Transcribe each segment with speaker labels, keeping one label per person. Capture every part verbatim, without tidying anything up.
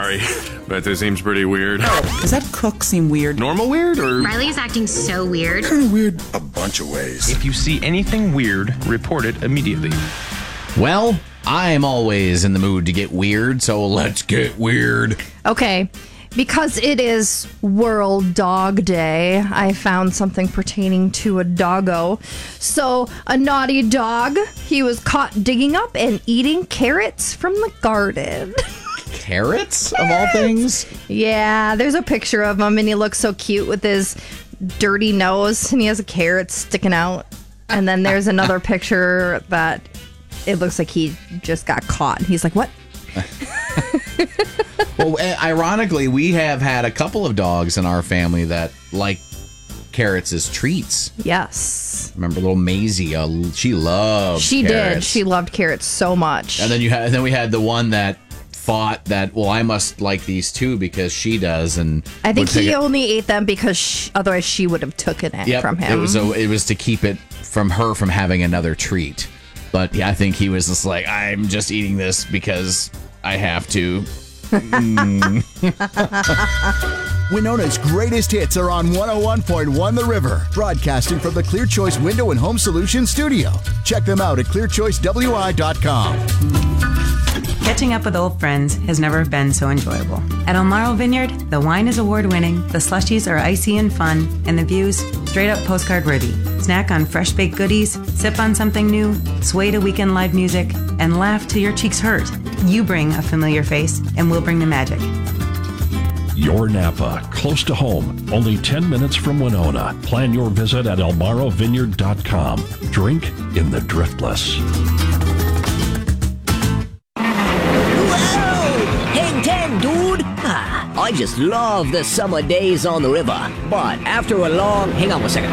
Speaker 1: Sorry, but this seems pretty weird.
Speaker 2: Does that cook seem weird?
Speaker 1: Normal weird, or?
Speaker 3: Riley's acting so weird.
Speaker 4: Kind of weird a bunch of ways.
Speaker 5: If you see anything weird, report it immediately.
Speaker 6: Well, I'm always in the mood to get weird, so let's get weird.
Speaker 7: Okay, because it is World Dog Day, I found something pertaining to a doggo. So, a naughty dog, he was caught digging up and eating carrots from the garden.
Speaker 6: Carrots, of all things?
Speaker 7: Yeah, there's a picture of him, and he looks so cute with his dirty nose, and he has a carrot sticking out. And then there's another picture that it looks like he just got caught. And he's like, what?
Speaker 6: Well, ironically, we have had a couple of dogs in our family that like carrots as treats.
Speaker 7: Yes.
Speaker 6: Remember little Maisie? Uh, she loved
Speaker 7: She
Speaker 6: carrots.
Speaker 7: did. She loved carrots so much.
Speaker 6: And then you had, and then we had the one that thought that, well, I must like these too because she does. And
Speaker 7: I think he
Speaker 6: it.
Speaker 7: only ate them because she, otherwise she would have taken it
Speaker 6: Yep,
Speaker 7: from him.
Speaker 6: It was a, it was to keep it from her from having another treat. But yeah, I think he was just like, I'm just eating this because I have to. Mm.
Speaker 8: Winona's greatest hits are on one oh one point one The River, broadcasting from the Clear Choice Window and Home Solutions studio. Check them out at clear choice w i dot com.
Speaker 9: Catching up with old friends has never been so enjoyable. At Elmaro Vineyard, the wine is award-winning, the slushies are icy and fun, and the views straight-up postcard-worthy. Snack on fresh-baked goodies, sip on something new, sway to weekend live music, and laugh till your cheeks hurt. You bring a familiar face, and we'll bring the magic.
Speaker 10: Your Napa, close to home, only ten minutes from Winona. Plan your visit at elmaro vineyard dot com. Drink in the driftless.
Speaker 11: Hang ten, dude! Ah, I just love the summer days on the river. But after a long... Hang on one second.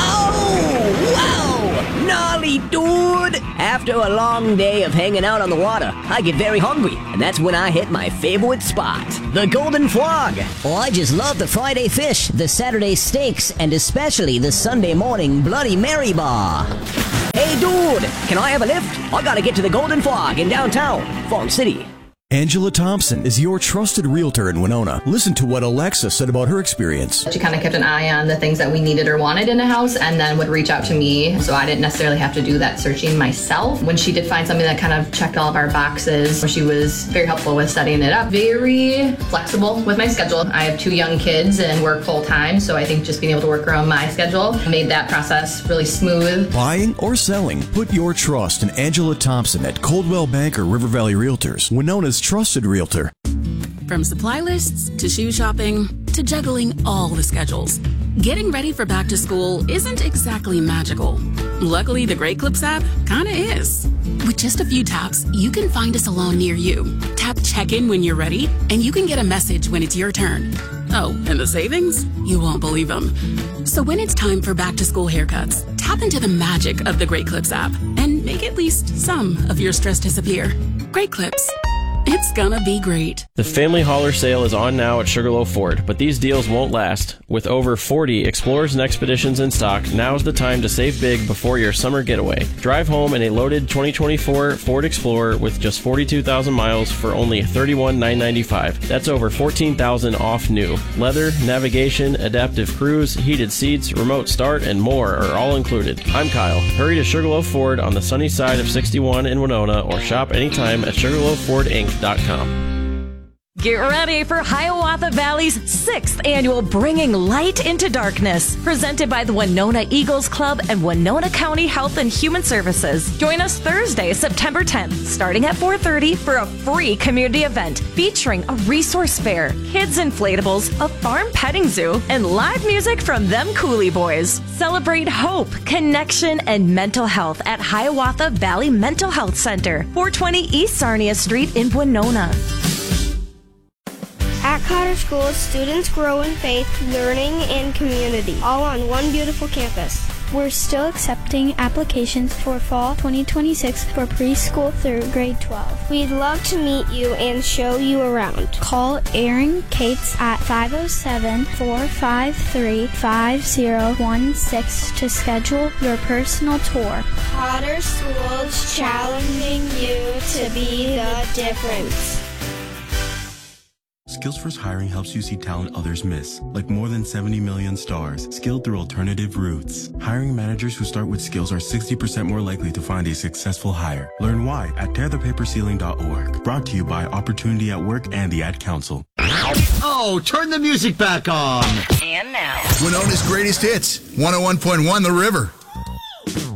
Speaker 11: Whoa! Whoa! Gnarly, dude! After a long day of hanging out on the water, I get very hungry. And that's when I hit my favorite spot, the Golden Frog.
Speaker 12: Oh, I just love the Friday fish, the Saturday steaks, and especially the Sunday morning Bloody Mary bar.
Speaker 11: Hey, dude! Can I have a lift? I gotta get to the Golden Frog in downtown Fong City.
Speaker 13: Angela Thompson is your trusted realtor in Winona. Listen to what Alexa said about her experience.
Speaker 14: She kind of kept an eye on the things that we needed or wanted in a house and then would reach out to me, so I didn't necessarily have to do that searching myself. When she did find something that kind of checked all of our boxes, she was very helpful with setting it up. Very flexible with my schedule. I have two young kids and work full time, so I think just being able to work around my schedule made that process really smooth.
Speaker 13: Buying or selling, put your trust in Angela Thompson at Coldwell Banker River Valley Realtors, Winona's trusted realtor.
Speaker 15: From supply lists to shoe shopping to juggling all the schedules, getting ready for back to school isn't exactly magical. Luckily, the Great Clips app kinda is. With just a few taps, you can find a salon near you. Tap check-in when you're ready, and you can get a message when it's your turn. Oh, and the savings? You won't believe them. So when it's time for back to school haircuts, tap into the magic of the Great Clips app and make at least some of your stress disappear. Great Clips. It's gonna be great.
Speaker 16: The Family Hauler sale is on now at Sugarloaf Ford, but these deals won't last. With over forty Explorers and Expeditions in stock, now's the time to save big before your summer getaway. Drive home in a loaded twenty twenty-four Ford Explorer with just forty-two thousand miles for only thirty-one thousand nine hundred ninety-five dollars. That's over fourteen thousand dollars off new. Leather, navigation, adaptive cruise, heated seats, remote start, and more are all included. I'm Kyle. Hurry to Sugarloaf Ford on the sunny side of sixty-one in Winona or shop anytime at sugarloaf ford inc dot com.
Speaker 17: Get ready for Hiawatha Valley's sixth annual Bringing Light into Darkness, presented by the Winona Eagles Club and Winona County Health and Human Services. Join us Thursday, September tenth, starting at four thirty for a free community event featuring a resource fair, kids inflatables, a farm petting zoo, and live music from them Coolie Boys. Celebrate hope, connection, and mental health at Hiawatha Valley Mental Health Center, four twenty East Sarnia Street in Winona.
Speaker 18: At Cotter School, students grow in faith, learning, and community, all on one beautiful campus.
Speaker 19: We're still accepting applications for fall twenty twenty-six for preschool through grade twelve.
Speaker 18: We'd love to meet you and show you around.
Speaker 19: Call Erin Cates at five oh seven, four five three, five oh one six to schedule your personal tour.
Speaker 18: Cotter Schools, challenging you to be the difference.
Speaker 3: Skills First Hiring helps you see talent others miss, like more than seventy million stars, skilled through alternative routes. Hiring managers who start with skills are sixty percent more likely to find a successful hire. Learn why at tear the paper ceiling dot org. Brought to you by Opportunity at Work and the Ad Council.
Speaker 20: Oh, turn the music back on.
Speaker 21: And now,
Speaker 8: Winona's greatest hits, one oh one point one The River.